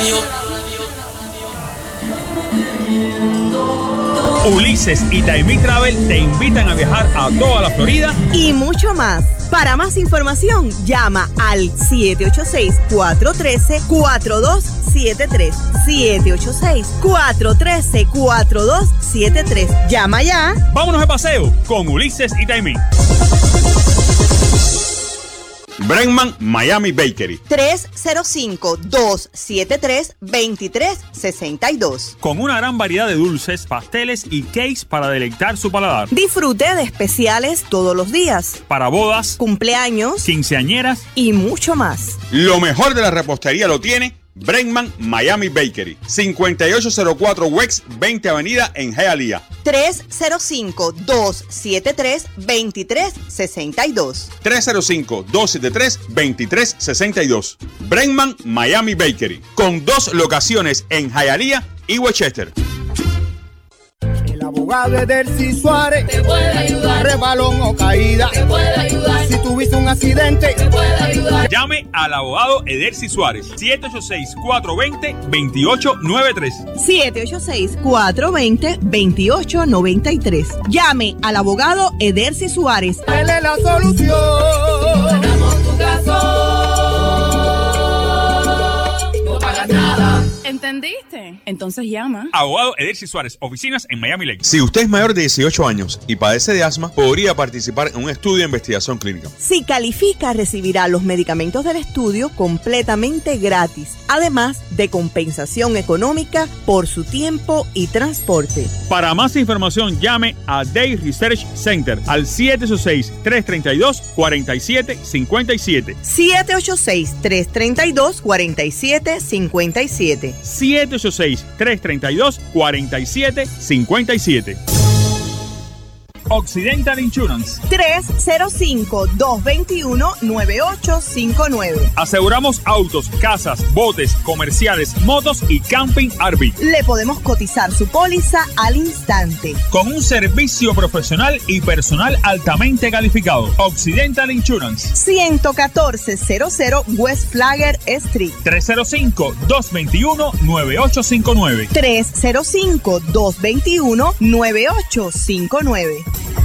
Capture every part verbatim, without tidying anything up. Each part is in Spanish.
Ulises y Taimí Travel te invitan a viajar a toda la Florida y mucho más. Para más información, llama al siete ocho seis, cuatro uno tres, cuatro dos siete tres. siete ocho seis, cuatro uno tres, cuatro dos siete tres. Llama ya. Vámonos de paseo con Ulises y Taimí. Brenman Miami Bakery. tres cero cinco, dos siete tres, dos tres seis dos. Con una gran variedad de dulces, pasteles y cakes para deleitar su paladar. Disfrute de especiales todos los días. Para bodas, cumpleaños, quinceañeras y mucho más. Lo mejor de la repostería lo tiene Brenman Miami Bakery. cincuenta y ocho cero cuatro West veinte Avenida en Hialeah. tres cero cinco, dos siete tres, dos tres seis dos. tres cero cinco, dos siete tres, dos tres seis dos. Brenman Miami Bakery. Con dos locaciones en Hialeah y Westchester. El abogado Edercy Suárez te puede ayudar. Rebalón o caída te puede ayudar. Si tuviste un accidente te puede ayudar. Llame al abogado Edercy Suárez. siete ocho seis, cuatro dos cero, dos ocho nueve tres. siete ocho seis, cuatro dos cero, dos ocho nueve tres. Llame al abogado Edercy Suárez. Él es la solución. Ganamos tu caso. No pagas nada. ¿Entendiste? Entonces llama. Abogado Edercy Suárez, oficinas en Miami Lakes. Si usted es mayor de dieciocho años y padece de asma, podría participar en un estudio de investigación clínica. Si califica, recibirá los medicamentos del estudio completamente gratis, además de compensación económica por su tiempo y transporte. Para más información, llame a Day Research Center al siete ocho seis, tres tres dos, cuatro siete cinco siete. siete ocho seis, tres tres dos, cuatro siete cinco siete. siete ocho seis, tres tres dos, cuatro siete cinco siete. Occidental Insurance. tres cero cinco, dos dos uno, nueve ocho cinco nueve. Aseguramos autos, casas, botes, comerciales, motos y camping R V. Le podemos cotizar su póliza al instante. Con un servicio profesional y personal altamente calificado. Occidental Insurance. ciento catorce cero cero West Flagler Street. tres cero cinco, dos dos uno, nueve ocho cinco nueve. tres cero cinco, dos dos uno, nueve ocho cinco nueve.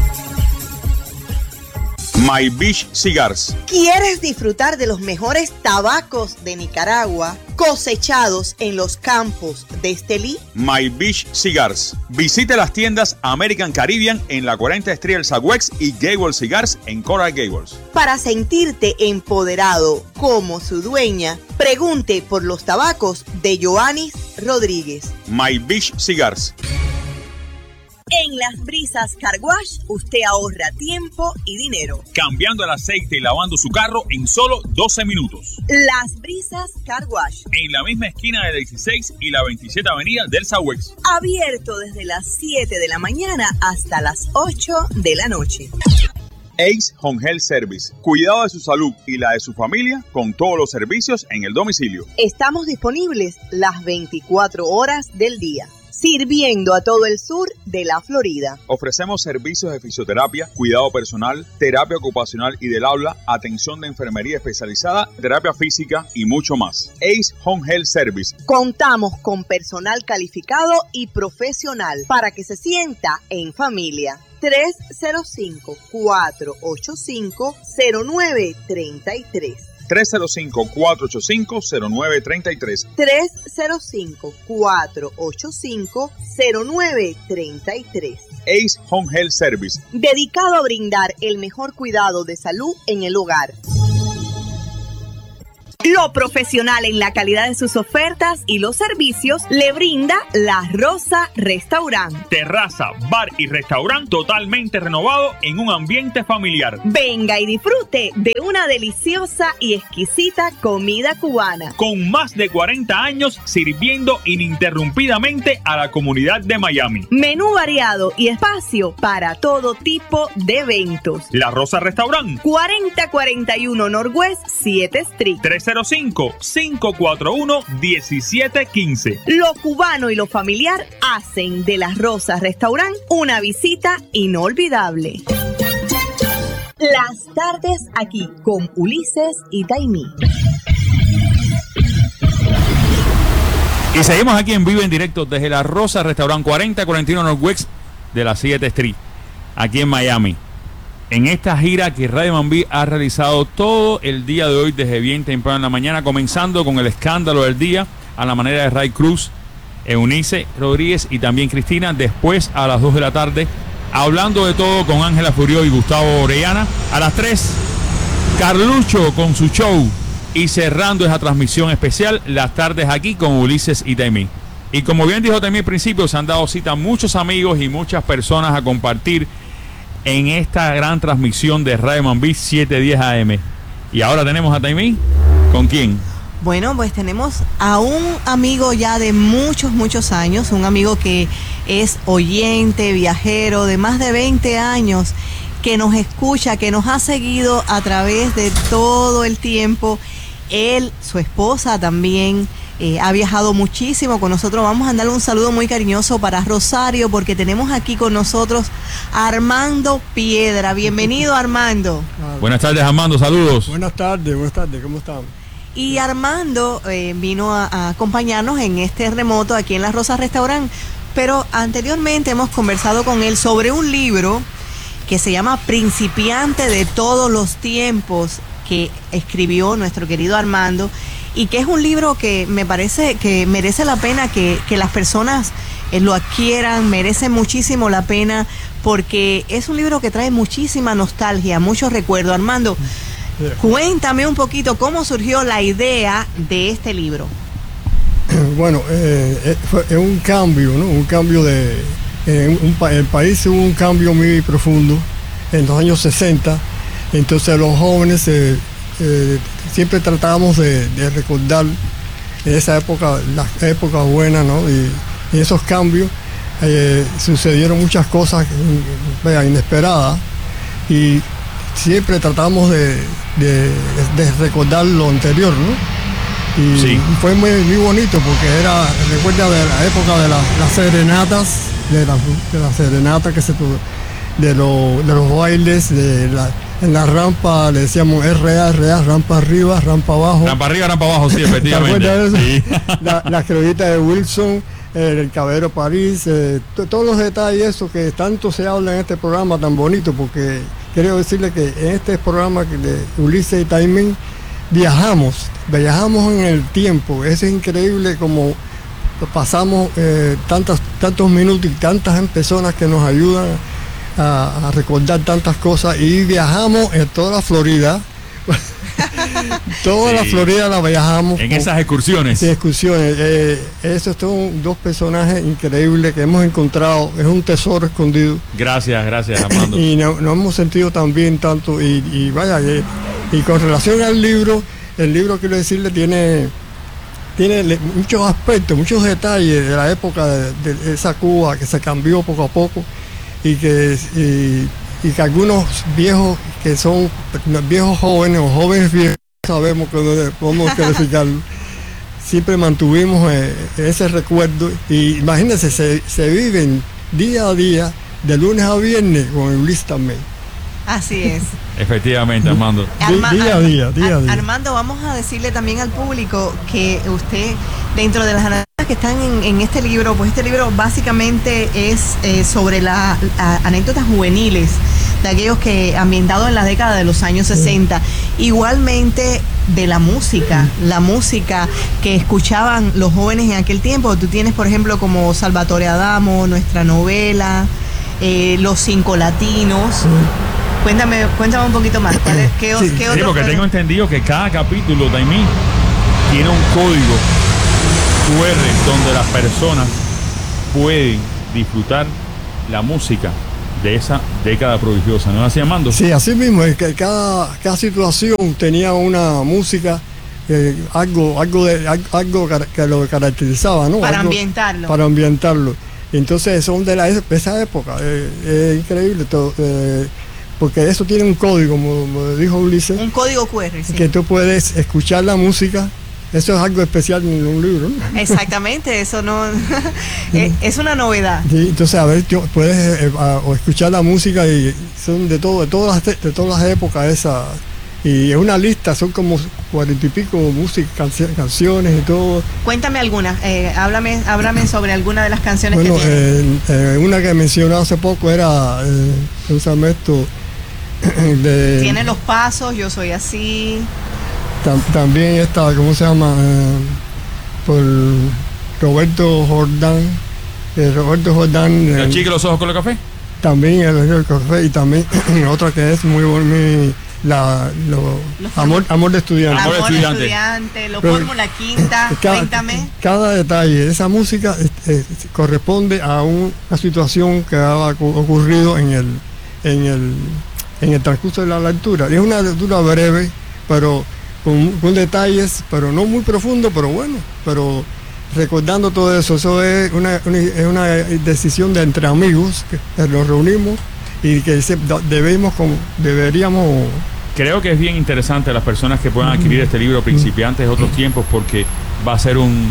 My Beach Cigars. ¿Quieres disfrutar de los mejores tabacos de Nicaragua cosechados en los campos de Estelí? My Beach Cigars. Visite las tiendas American Caribbean en la cuarenta Street del Southwest y Gables Cigars en Coral Gables. Para sentirte empoderado como su dueña, pregunte por los tabacos de Joannis Rodríguez. My Beach Cigars. En Las Brisas Car Wash, usted ahorra tiempo y dinero. Cambiando el aceite y lavando su carro en solo doce minutos. Las Brisas Car Wash. En la misma esquina de la dieciséis y la veintisiete Avenida del Southwest. Abierto desde las siete de la mañana hasta las ocho de la noche. Ace Home Health Service. Cuidado de su salud y la de su familia con todos los servicios en el domicilio. Estamos disponibles las veinticuatro horas del día, sirviendo a todo el sur de la Florida. Ofrecemos servicios de fisioterapia, cuidado personal, terapia ocupacional y del habla, atención de enfermería especializada, terapia física y mucho más. Ace Home Health Service. Contamos con personal calificado y profesional para que se sienta en familia. tres cero cinco, cuatro ocho cinco, cero nueve tres tres. tres cero cinco, cuatro ocho cinco, cero nueve tres tres. tres cero cinco, cuatro ocho cinco, cero nueve tres tres. Ace Home Health Service. Dedicado a brindar el mejor cuidado de salud en el hogar. Lo profesional en la calidad de sus ofertas y los servicios le brinda La Rosa Restaurant. Terraza, bar y restaurante totalmente renovado en un ambiente familiar. Venga y disfrute de una deliciosa y exquisita comida cubana. Con más de cuarenta años sirviendo ininterrumpidamente a la comunidad de Miami. Menú variado y espacio para todo tipo de eventos. La Rosa Restaurant. cuarenta cuarenta y uno Northwest siete Street. tres cero cinco, cinco cuatro uno, uno siete uno cinco. Lo cubano y lo familiar hacen de La Rosa Restaurant una visita inolvidable. Las tardes aquí con Ulises y Taimí. Y seguimos aquí en vivo en directo desde La Rosa, restaurante cuarenta cuarenta y uno Northwest de la siete Street, aquí en Miami. En esta gira que Radio Mambí ha realizado todo el día de hoy desde bien temprano en la mañana, comenzando con el escándalo del día a la manera de Ray Cruz, Eunice Rodríguez y también Cristina. Después a las dos de la tarde, hablando de todo con Ángela Furió y Gustavo Orellana. A las tres, Carlucho con su show. Y cerrando esa transmisión especial, las tardes aquí con Ulises y Taimí. Y como bien dijo Taimí al principio, se han dado cita muchos amigos y muchas personas a compartir en esta gran transmisión de Radio Mambí siete diez A M. Y ahora tenemos a Taimí. ¿Con quién? Bueno, pues tenemos a un amigo ya de muchos, muchos años, un amigo que es oyente, viajero de más de veinte años, que nos escucha, que nos ha seguido a través de todo el tiempo. Él, su esposa también, eh, ha viajado muchísimo con nosotros. Vamos a darle un saludo muy cariñoso para Rosario, porque tenemos aquí con nosotros a Armando Piedra. Bienvenido, Armando. Buenas tardes, Armando, saludos. Buenas tardes, buenas tardes, ¿cómo están? Y Armando eh, vino a, a acompañarnos en este remoto aquí en La Rosa Restaurant, pero anteriormente hemos conversado con él sobre un libro que se llama Principiante de todos los tiempos, que escribió nuestro querido Armando, y que es un libro que me parece que merece la pena que, que las personas eh, lo adquieran, merece muchísimo la pena, porque es un libro que trae muchísima nostalgia, muchos recuerdos. Armando, yeah. Cuéntame un poquito cómo surgió la idea de este libro. Bueno, eh, es un cambio, ¿no? Un cambio de... En un, el país hubo un cambio muy profundo en los años sesenta. Entonces los jóvenes eh, eh, siempre tratábamos de, de recordar en esa época, las épocas buenas, ¿no? Y, y esos cambios eh, sucedieron muchas cosas vea, inesperadas, y siempre tratamos de, de, de recordar lo anterior, ¿no? Y sí. Fue muy, muy bonito porque era, recuerda de la época de la, las serenatas, de las de la serenatas que se de, lo, de los bailes, de la en la rampa le decíamos R A, R A, rampa arriba, rampa abajo. Rampa arriba, rampa abajo, sí, efectivamente. ¿Te acuerdas de eso? Sí. La, la criollita de Wilson, eh, el Caballero París, eh, todos los detalles, eso que tanto se habla en este programa tan bonito, porque quiero decirle que en este programa de Ulises y Taimí viajamos, viajamos en el tiempo. Es increíble como pasamos eh, tantas, tantos minutos y tantas personas que nos ayudan A, a recordar tantas cosas, y viajamos en toda la Florida. Toda sí. La Florida la viajamos en con, esas excursiones. Sí, excursiones. Eh, esos son dos personajes increíbles que hemos encontrado. Es un tesoro escondido. Gracias, gracias, Armando. Y nos no hemos sentido tan bien tanto. Y, y vaya, y, y con relación al libro, el libro, quiero decirle, tiene tiene muchos aspectos, muchos detalles de la época de, de esa Cuba que se cambió poco a poco. Y que, y, y que algunos viejos que son viejos jóvenes o jóvenes viejos, sabemos que podemos calificarlo, siempre mantuvimos eh, ese recuerdo. Y imagínense, se, se viven día a día, de lunes a viernes, con Ulises también. Así es. Efectivamente, Armando. Arma, día a día, día a día. Armando, vamos a decirle también al público que usted, dentro de las anécdotas que están en, en este libro, pues este libro básicamente es eh, sobre las la, anécdotas juveniles de aquellos que ambientados en la década de los años sesenta. Sí. Igualmente de la música, la música que escuchaban los jóvenes en aquel tiempo. Tú tienes, por ejemplo, como Salvatore Adamo, Nuestra Novela, eh, Los Cinco Latinos. Sí. Cuéntame, cuéntame un poquito más. ¿Qué, qué, sí, qué sí, otro porque fueron? Tengo entendido que cada capítulo, Taimí, tiene un código cu erre donde las personas pueden disfrutar la música de esa década prodigiosa, ¿no es así, Armando? Sí, así mismo, es que cada, cada situación tenía una música, eh, algo, algo, de, algo que lo caracterizaba, ¿no? Para algo, ambientarlo. Para ambientarlo. Entonces son de, la, de esa época, eh, es increíble todo. Eh, porque eso tiene un código, como, como dijo Ulises. Un código cu erre, sí. Que tú puedes escuchar la música. Eso es algo especial en un libro, ¿no? Exactamente, eso no es una novedad. Sí, entonces, a ver, puedes eh, a, o escuchar la música, y son de todo, de todas las, de todas las épocas esas, y es una lista, son como cuarenta y pico música, cancio- canciones y todo. Cuéntame algunas, eh, háblame, háblame sobre alguna de las canciones Bueno, que tiene. eh, eh, una que mencioné hace poco era, eh, ¿cómo se llama esto? de, Tiene Los Pasos, Yo Soy Así. tam- también esta, ¿cómo se llama? Eh, por Roberto Jordán. Eh, Roberto Jordán. ¿La eh, chica y los ojos con el café? También el, el café y también otra que es muy bonita, la lo- Los amor, amor de estudiante. Amor de Amor estudiante. estudiante, Los Pero- Fórmula Quinta, Cada, cuéntame. cada detalle de esa música eh, eh, corresponde a un- una situación que ha ocu- ocurrido en el, en el, en el transcurso de la lectura. Es una lectura breve, pero con, con detalles, pero no muy profundo, pero bueno, pero recordando todo eso, eso es una, una- es una decisión de entre amigos que nos reunimos y que se- debemos, como, deberíamos. Creo que es bien interesante las personas que puedan adquirir este libro Principiantes de otros tiempos, porque va a ser un,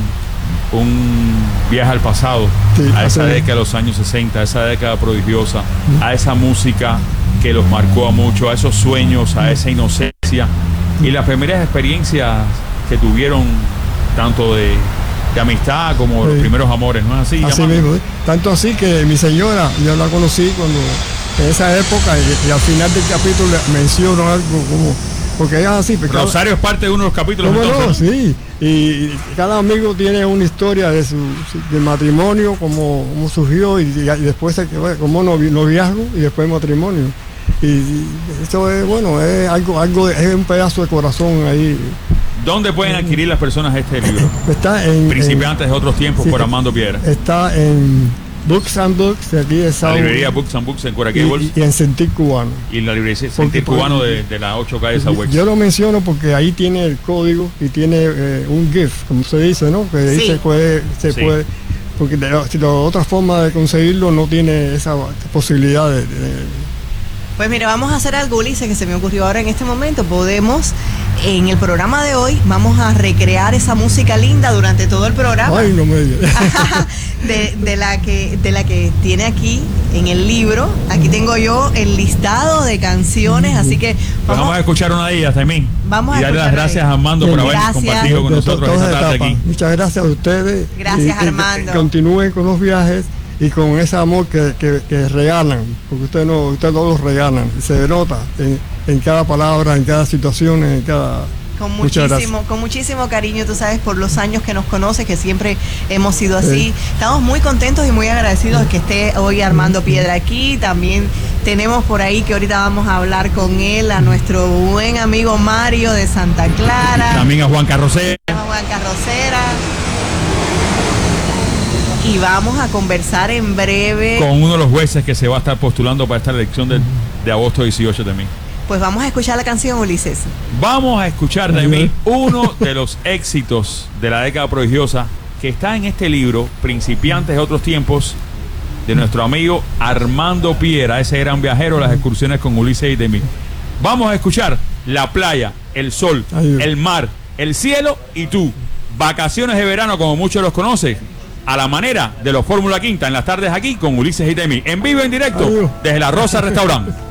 un viaje al pasado, Sí, a esa así es. década de los años sesenta, a esa década prodigiosa, a esa música que los marcó a mucho, a esos sueños, a esa inocencia y las primeras experiencias que tuvieron, tanto de, de amistad como Sí. los primeros amores, ¿no es así? Así Yamando? mismo, ¿eh? Tanto así que mi señora, yo la conocí cuando en esa época y, y al final del capítulo le menciono algo como, porque ella es así. porque Rosario es parte de uno de los capítulos. ¿Cómo no? entonces, ¿no? Sí. Y, y cada amigo tiene una historia de su, su- del matrimonio, cómo, cómo surgió y, y después se- bueno, como novi- noviazgo y después matrimonio. Y, y eso es bueno, es algo, algo, de- es un pedazo de corazón ahí. ¿Dónde pueden adquirir las personas este libro? Está en, Principiantes de otros tiempos sí, por Armando Piedra. en- está en Books and Books de aquí de La South librería Books and Books en y, Coraquebles y- y en Sentir Cubano. y la librería Porque- Sentir porque- Cubano de, de la ocho calle de Southwest. Yo lo menciono porque ahí tiene el código y tiene eh, un gift, como se dice, ¿no? Que ahí Sí. se puede, se Sí. puede, porque de, si la otra forma de conseguirlo no tiene esa posibilidad de, de- Pues mira, vamos a hacer algo, Ulises, que se me ocurrió ahora en este momento. Podemos, en el programa de hoy, vamos a recrear esa música linda durante todo el programa. ay, no me digas. de, de la que de la que tiene aquí en el libro. Aquí tengo yo el listado de canciones, así que Pues vamos vamos, a escuchar una de ellas también. Vamos a y darle las escuchar gracias ahí. a Armando por haber Gracias. compartido con De to- nosotros todas esta tarde etapas. aquí. Muchas gracias a ustedes. Gracias, y que- Armando. que continúen con los viajes y con ese amor que, que, que regalan, porque ustedes no, ustedes no los regalan, se nota en, en cada palabra, en cada situación, en cada. con Muchas muchísimo, con muchísimo cariño, tú sabes, por los años que nos conoces, que siempre hemos sido así. Sí. Estamos muy contentos y muy agradecidos de que esté hoy Armando Piedra aquí. También tenemos por ahí que ahorita vamos a hablar con él, a nuestro buen amigo Mario de Santa Clara. También a Juan Carrocé. a Juan Carrocera. Y vamos a conversar en breve. Con uno de los jueces que se va a estar postulando para esta elección de, de agosto dieciocho también. Pues vamos a escuchar la canción, Ulises. Vamos a escuchar de mí uno de los éxitos de la década prodigiosa que está en este libro, Principiantes de otros tiempos, de nuestro amigo Armando Piedra, ese gran viajero, las excursiones con Ulises y de mí. Vamos a escuchar la playa, el sol, Ay, Dios. el mar, el cielo y tú. Vacaciones de verano, como muchos los conocen, a la manera de los Fórmula Quinta en las tardes aquí con Ulises y Demi, en vivo, en directo, Ay, Dios. desde la Rosa Restaurant.